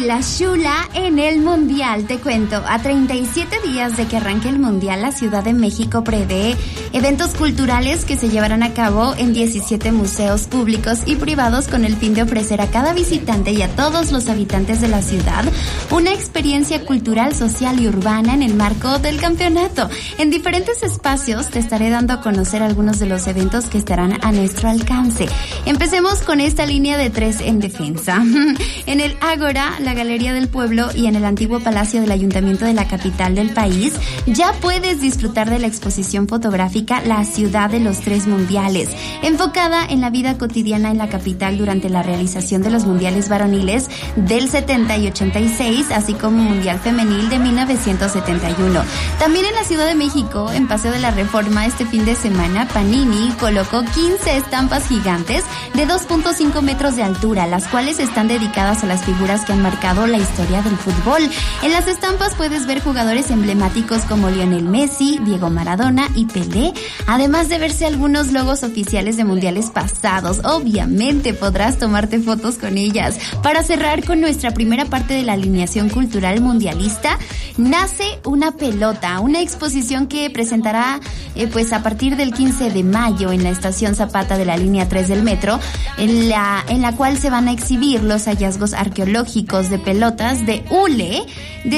la Xula en el Mundial. Te cuento, a 37 días de que arranque el Mundial, la Ciudad de México prevé eventos culturales que se llevarán a cabo en 17 museos públicos y privados con el fin de ofrecer a cada visitante y a todos los habitantes de la ciudad una experiencia cultural, social y urbana en el marco del campeonato. En diferentes espacios te estaré dando a conocer algunos de los eventos que estarán a nuestro alcance. Empecemos con esta línea de 3 en defensa. En el Ágora, la Galería del Pueblo y en el antiguo Palacio del Ayuntamiento de la capital del país, ya puedes disfrutar de la exposición fotográfica La Ciudad de los Tres Mundiales, enfocada en la vida cotidiana en la capital durante la realización de los mundiales varoniles del 70 y 86, así como Mundial Femenil de 1971. También en la Ciudad de México, en Paseo de la Reforma, este fin de semana, Panini colocó 15 estampas gigantes de 2.5 metros de altura, las cuales están dedicadas a las figuras que han marcado la historia del fútbol. En las estampas puedes ver jugadores emblemáticos como Lionel Messi, Diego Maradona y Pelé, además de verse algunos logos oficiales de mundiales pasados. Obviamente podrás tomarte fotos con ellas. Para cerrar con nuestra primera parte de la alineación cultural mundialista, nace una pelota, una exposición que presentará pues a partir del 15 de mayo en la estación Zapata de la línea 3 del metro, en la cual se van a exhibir los hallazgos arqueológicos de pelotas de hule de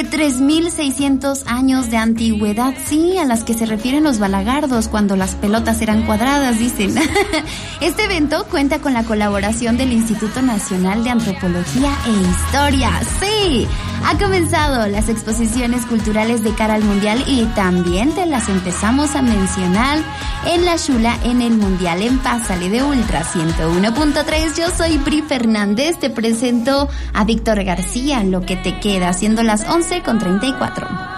3,600 años de antigüedad, sí, a las que se refieren los balagardos cuando las pelotas eran cuadradas, dicen. Este evento cuenta con la colaboración del Instituto Nacional de Antropología e Historia. Sí, ha comenzado las exposiciones culturales de cara al Mundial y también te las empezamos a mencionar en la Xula en el Mundial en Pásale de Ultra 101.3. Yo soy Bri Fernández, te presento a Víctor García, Lo que te queda, siendo las 11:34.